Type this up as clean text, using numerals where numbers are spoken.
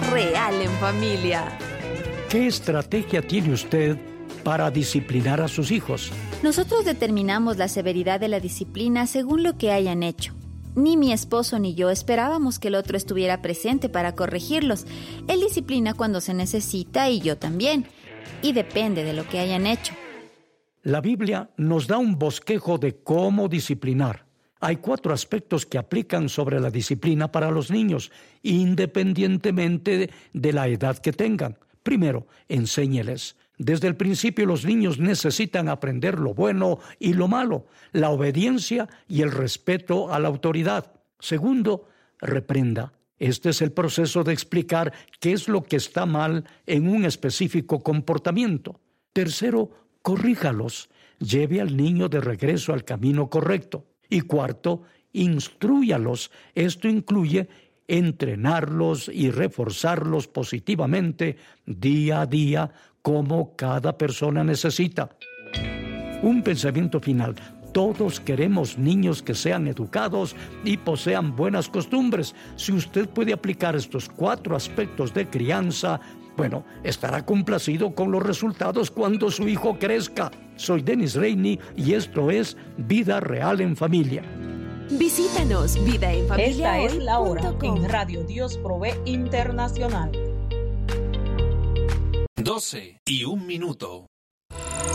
real en familia. ¿Qué estrategia tiene usted para disciplinar a sus hijos? Nosotros determinamos la severidad de la disciplina según lo que hayan hecho. Ni mi esposo ni yo esperábamos que el otro estuviera presente para corregirlos. Él disciplina cuando se necesita y yo también. Y depende de lo que hayan hecho. La Biblia nos da un bosquejo de cómo disciplinar. Hay 4 aspectos que aplican sobre la disciplina para los niños, independientemente de la edad que tengan. Primero, enséñeles. Desde el principio los niños necesitan aprender lo bueno y lo malo, la obediencia y el respeto a la autoridad. Segundo, reprenda. Este es el proceso de explicar qué es lo que está mal en un específico comportamiento. Tercero, corríjalos. Lleve al niño de regreso al camino correcto. Y cuarto, instrúyalos. Esto incluye entrenarlos y reforzarlos positivamente día a día como cada persona necesita. Un pensamiento final. Todos queremos niños que sean educados y posean buenas costumbres. Si usted puede aplicar estos 4 aspectos de crianza, bueno, estará complacido con los resultados cuando su hijo crezca. Soy Dennis Rainey y esto es Vida Real en Familia. Visítanos, vidaenfamilia. Esta es la hora en Radio Dios Provee Internacional. 12:01.